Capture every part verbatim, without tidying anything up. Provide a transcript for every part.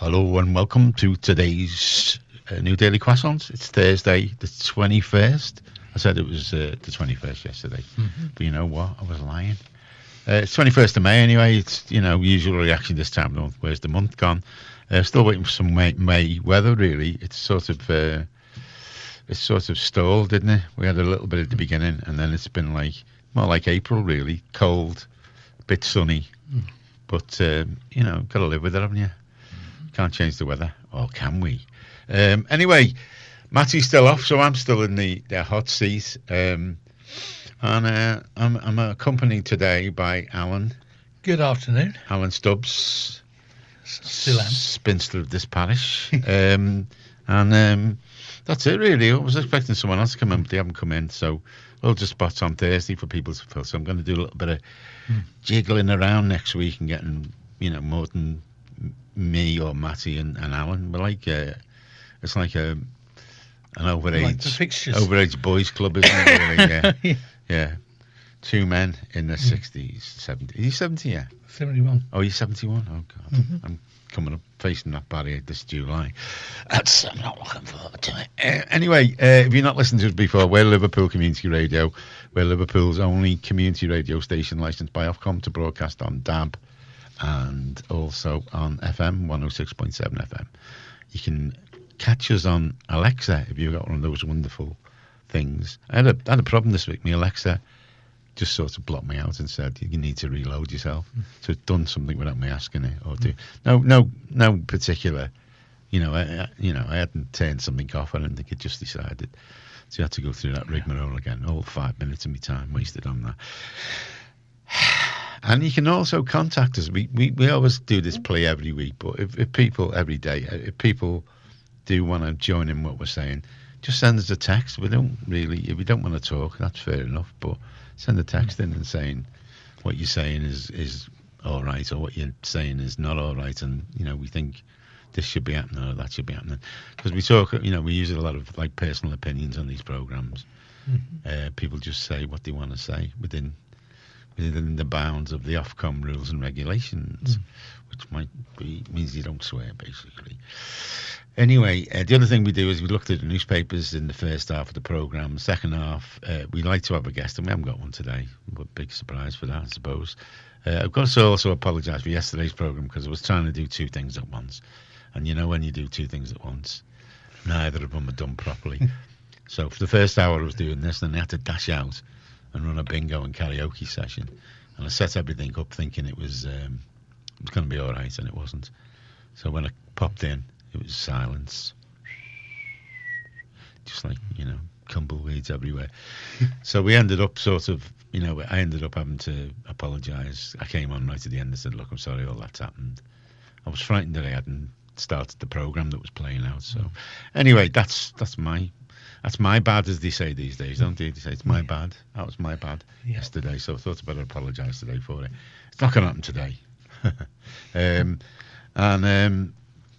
Hello and welcome to today's uh, New Daily Croissants. It's Thursday, the twenty-first. I said it was uh, the twenty-first yesterday, mm-hmm. but you know what? I was lying. Uh, it's twenty-first of May anyway. It's, you know, usual reaction this time of the month. Where's the month gone? Uh, still waiting for some May, May weather, really. It's sort of uh, it's sort of stalled, didn't it? We had a little bit at the beginning, and then it's been like, more like April, really. Cold, a bit sunny. Mm. But, um, you know, got to live with it, haven't you? Can't change the weather. Or can we? Um, anyway, Matty's still off, so I'm still in the, the hot seat. Um, and uh, I'm, I'm accompanied today by Alan. Good afternoon. Alan Stubbs. Still am. Spinster of this parish. um, and um, that's it, really. I was expecting someone else to come in, but they haven't come in. So we'll just spots on Thursday for people to fill. So I'm going to do a little bit of hmm. jiggling around next week and getting, you know, more than me or Matty and, and Alan. We're like, uh, it's like a an overage, like overage boys club, isn't it? Really? Yeah. yeah. Yeah. Two men in their sixties, seventies. Are you seventy? Yeah. seventy-one. Oh, you're seventy-one? Oh, God. Mm-hmm. I'm coming up, facing that barrier this July. That's, I'm not looking forward to it. Uh, anyway, uh, if you've not listened to us before, we're Liverpool Community Radio. We're Liverpool's only community radio station licensed by Ofcom to broadcast on D A B and also on F M, one oh six point seven F M. You can catch us on Alexa if you've got one of those wonderful things. I had a, I had a problem this week. My Alexa just sort of blocked me out and said, you need to reload yourself. Mm. So it's done something without me asking it. Or do. No, no, no particular, you know, I, you know, I hadn't turned something off. I didn't think it just decided. So you had to go through that rigmarole again. All five minutes of my time wasted on that. And you can also contact us. We, we, we always do this play every week, but if, if people, every day, if people do want to join in what we're saying, just send us a text. We don't really, if you don't want to talk, that's fair enough, but send a text in and saying what you're saying is, is all right, or what you're saying is not all right, and, you know, we think this should be happening or that should be happening. Because we talk, you know, we use a lot of, like, personal opinions on these programmes. Mm-hmm. Uh, people just say what they want to say within within the bounds of the Ofcom rules and regulations, mm. which might be means you don't swear, basically. Anyway, uh, the other thing we do is we looked at the newspapers in the first half of the programme. Second half, uh, we like to have a guest, and we haven't got one today. But big surprise for that, I suppose. Uh, I've got to also apologise for yesterday's programme because I was trying to do two things at once. And you know when you do two things at once, neither of them are done properly. So for the first hour I was doing this, and then I had to dash out and run a bingo and karaoke session. And I set everything up thinking it was, um, it was going to be all right, and it wasn't. So when I popped in, it was silence. Just like, you know, tumbleweeds everywhere. So we ended up sort of, you know, I ended up having to apologise. I came on right at the end and said, look, I'm sorry all that's happened. I was frightened that I hadn't started the programme that was playing out. So anyway, that's that's my that's my bad, as they say these days, don't they? They say it's my bad. That was my bad yeah. yesterday. So I thought I'd better apologise today for it. It's not going to happen today. um, and um,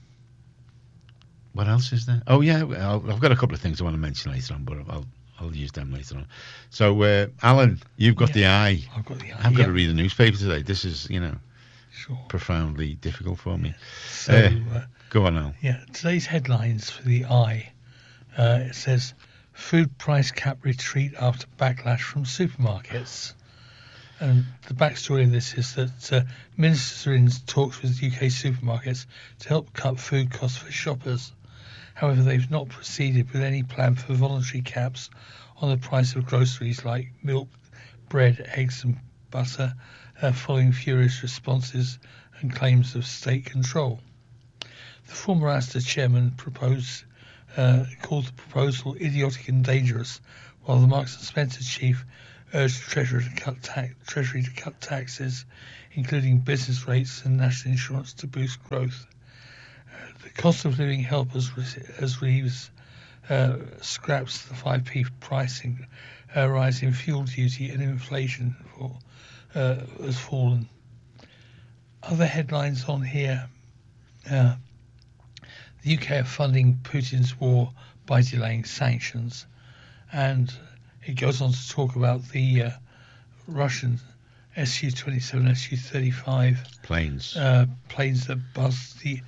what else is there? Oh yeah, I'll, I've got a couple of things I want to mention later on, but I'll I'll use them later on. So uh, Alan, you've got yeah, the eye. I've got the eye. I've got yeah. to read the newspaper today. This is, you know, sure. profoundly difficult for me. So, uh, uh, go on, Al. Yeah, today's headlines for the eye. Uh, it says, food price cap retreat after backlash from supermarkets. And the backstory of this is that uh, ministers are in talks with U K supermarkets to help cut food costs for shoppers. However, they've not proceeded with any plan for voluntary caps on the price of groceries like milk, bread, eggs and butter, uh, following furious responses and claims of state control. The former Asda chairman proposed, uh, called the proposal idiotic and dangerous, while the Marks and Spencer chief urged Treasury to cut ta- Treasury to cut taxes, including business rates and national insurance, to boost growth. Uh, the cost of living help as, as Reeves uh, scraps the five p pricing, uh, rise in fuel duty and inflation for, uh, has fallen. Other headlines on here. Uh, The U K are funding Putin's war by delaying sanctions, and it goes on to talk about the uh, Russian S U twenty-seven, S U thirty-five planes, uh, planes that buzzed the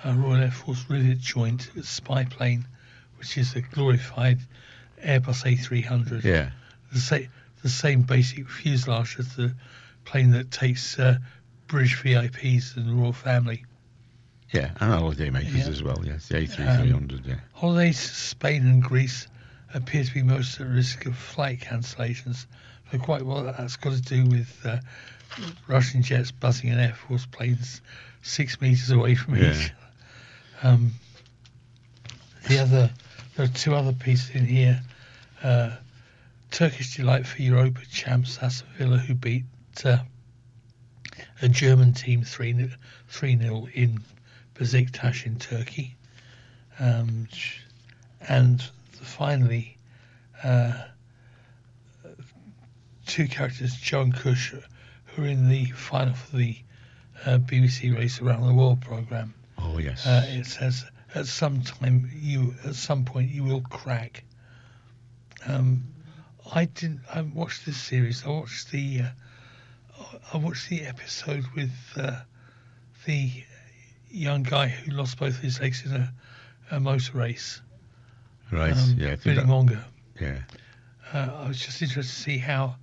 uh, Royal Air Force Rivet Joint spy plane, which is a glorified Airbus A three hundred. Yeah. The, sa- the same basic fuselage as the plane that takes uh, British V I Ps and the royal family. Yeah, and holiday makers Yeah. as well, yes. The A three three hundred, Um, yeah. Holidays to Spain and Greece appear to be most at risk of flight cancellations. So quite well that's got to do with uh, Russian jets buzzing in Air Force planes six metres away from Yeah. each other. Um, the other, there are two other pieces in here. Uh, Turkish delight for Europa champs Aston Villa, who beat uh, a German team three nil in Besiktas in Turkey. Um, and finally, uh, two characters, Joe and Cush, who are in the final for the uh, B B C Race Around the World programme. Oh, yes. Uh, it says, at some time, you, at some point, you will crack. Um, I didn't. I watched this series. I watched the. Uh, I watched the episode with uh, the young guy who lost both his legs in a, a motor race. right, um, yeah. I think Billy that- Monger. yeah. Uh, I was just interested to see how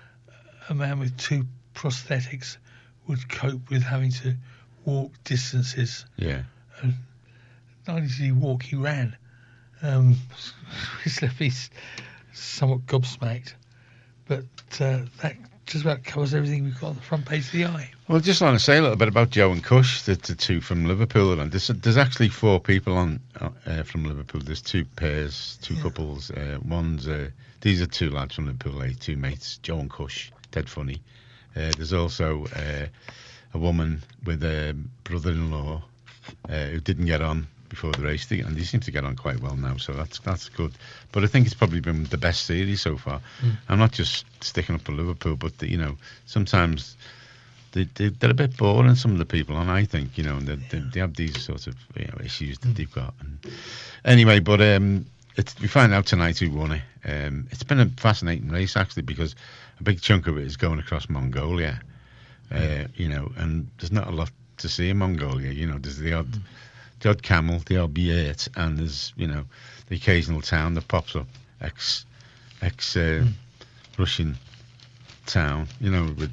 a man with two prosthetics would cope with having to walk distances. Yeah. And not only did he walk, he ran. Um, which left me s- somewhat gobsmacked. But uh, that just about covers everything we've got on the front page of the Eye. Well, just want to say a little bit about Joe and Cush, the, the two from Liverpool. And there's, there's actually four people on uh, from Liverpool. There's two pairs, two Yeah. couples. Uh, one's uh, these are two lads from Liverpool, eh, two mates, Joe and Cush, dead funny. Uh, there's also uh, a woman with a brother-in-law uh, who didn't get on before the race, and he seems to get on quite well now, so that's that's good. But I think it's probably been the best series so far. Mm. I'm not just sticking up for Liverpool, but the, you know, sometimes they, they they're a bit boring, some of the people, and I think, you know, and they, they, they have these sort of, you know, issues that Mm. they've got. And anyway, but um, it's, we find out tonight who won it. Um, it's been a fascinating race actually, because a big chunk of it is going across Mongolia. Uh, you know, and there's not a lot to see in Mongolia. You know, there's the odd, Mm. the odd camel, the odd Biet, and there's, you know, the occasional town that pops up, ex, ex uh, Mm. Russian town. You know, with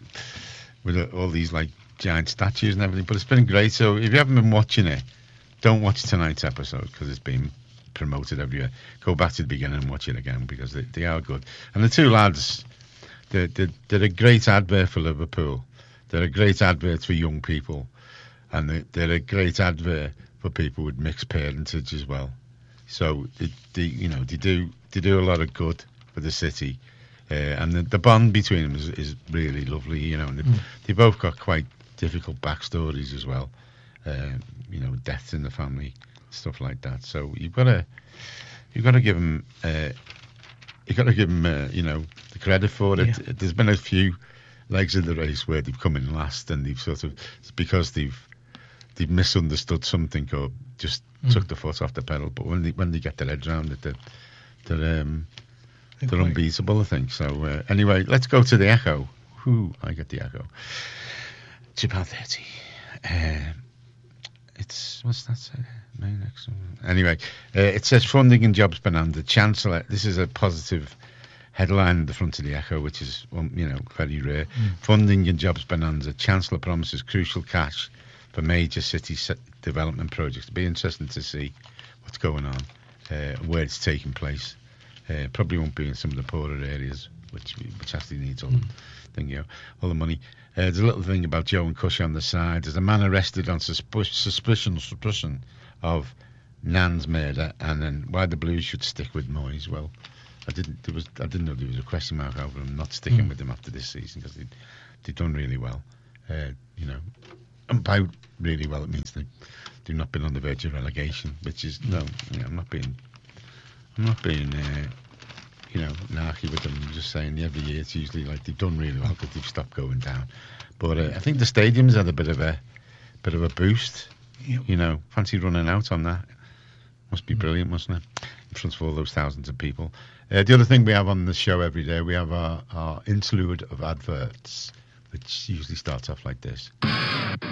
with uh, all these like giant statues and everything. But it's been great. So if you haven't been watching it, don't watch tonight's episode because it's been promoted everywhere. Go back to the beginning and watch it again because they, they are good. And the two lads, they're, they're, they're a great advert for Liverpool. They're a great advert for young people, and they, they're a great advert for people with mixed parentage as well. So they, they, you know, they do they do a lot of good for the city, uh, and the, the bond between them is, is really lovely. You know, and they, Mm. they both got quite difficult backstories as well. Uh, you know, deaths in the family, stuff like that. So you've got to you've got to give them uh, you've got to give them uh, you know, the credit for it. Yeah. There's been a few legs in the race where they've come in last, and they've sort of, it's because they've they've misunderstood something or just Mm. took the foot off the pedal. But when they when they get their heads around it, they're they're, um, They're they're quite- unbeatable, I think. So uh, anyway, let's go to the Echo. Who I get the Echo. Japan thirty. Uh, it's what's that say? Main next one. Anyway, uh, it says funding and jobs bonanza. Chancellor. This is a positive headline at the front of the Echo, which is, um, you know, very rare. Mm. Funding and jobs bonanza. Chancellor promises crucial cash for major city se- development projects. It'll be interesting to see what's going on, uh, where it's taking place. Uh, probably won't be in some of the poorer areas, which which actually needs all, Mm. thing, you know, all the money. Uh, there's a little thing about Joe and Cush on the side. There's a man arrested on susp- suspicion suspicion of Nan's murder, and then why the Blues should stick with Moyes. Well, I didn't. There was. I didn't know there was a question mark over him not sticking Mm. with him after this season because they they've done really well. Uh, you know, and by really well it means they they've not been on the verge of relegation, which is no. You know, I'm not being. I'm not being. Uh, you know, narky with them. I'm just saying every year it's usually like they've done really well because they've stopped going down. But uh, I think the stadium's had a bit of a bit of a boost. Yep. You know, fancy running out on that. Must be Mm. brilliant, mustn't it? In front of all those thousands of people. Uh, the other thing we have on the show every day, we have our, our interlude of adverts, which usually starts off like this.